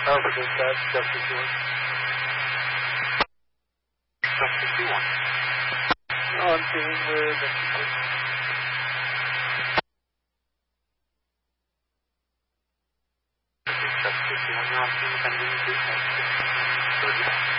Alpha dispatch, Delta 51. Delta 51. On scene with Delta 51. Delta 51, you're on scene with Delta 51.